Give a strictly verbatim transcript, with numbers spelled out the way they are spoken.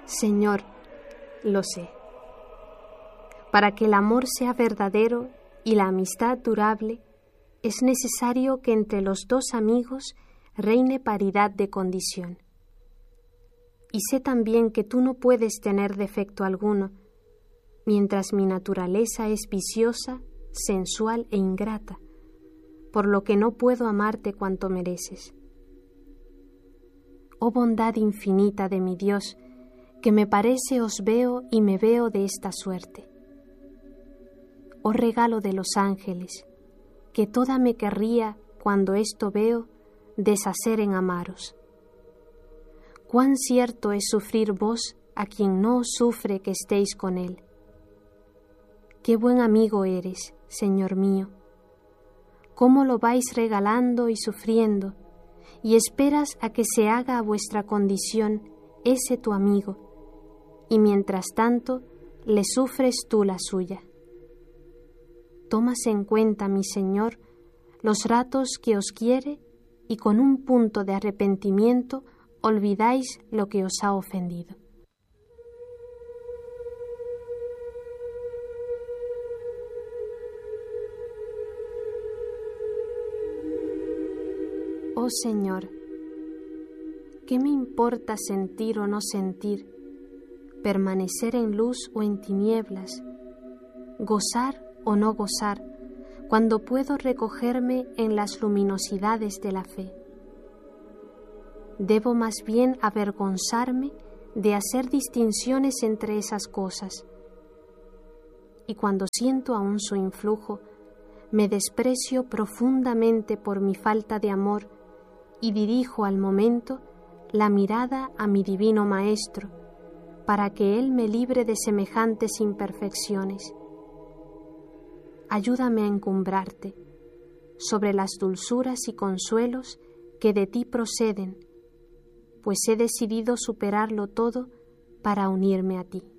Señor, lo sé. Para que el amor sea verdadero y la amistad durable, es necesario que entre los dos amigos reine paridad de condición. Y sé también que tú no puedes tener defecto alguno, mientras mi naturaleza es viciosa, sensual e ingrata, por lo que no puedo amarte cuanto mereces. Oh bondad infinita de mi Dios, que me parece os veo y me veo de esta suerte. Oh regalo de los ángeles, que toda me querría cuando esto veo deshacer en amaros. Cuán cierto es sufrir vos a quien no os sufre que estéis con él. Qué buen amigo eres, Señor mío. Cómo lo vais regalando y sufriendo, y esperas a que se haga a vuestra condición ese tu amigo, y mientras tanto le sufres tú la suya. Tomas en cuenta, mi Señor, los ratos que os quiere, y con un punto de arrepentimiento olvidáis lo que os ha ofendido. Oh Señor, ¿qué me importa sentir o no sentir, permanecer en luz o en tinieblas, gozar o no gozar, cuando puedo recogerme en las luminosidades de la fe? Debo más bien avergonzarme de hacer distinciones entre esas cosas, y cuando siento aún su influjo, me desprecio profundamente por mi falta de amor y dirijo al momento la mirada a mi divino Maestro, para que Él me libre de semejantes imperfecciones. Ayúdame a encumbrarte sobre las dulzuras y consuelos que de ti proceden, pues he decidido superarlo todo para unirme a ti.